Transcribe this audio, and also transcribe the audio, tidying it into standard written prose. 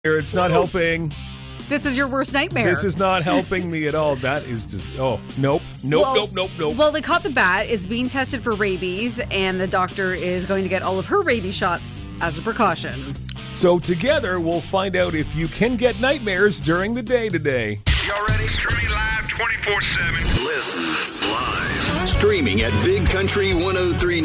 It's not helping. This is your worst nightmare. This is not helping me at all. That is just, nope. Well, they caught the bat. It's being tested for rabies, and the doctor is going to get all of her rabies shots as a precaution. So together, we'll find out if you can get nightmares during the day today. Y'all ready? Streaming live 24/7. Listen live. Streaming at Big Country 103.